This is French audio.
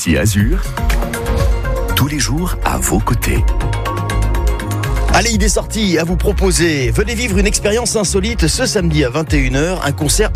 Ici Azur, tous les jours à vos côtés. Allez, idée sortie à vous proposer. Venez vivre une expérience insolite ce samedi à 21h, un concert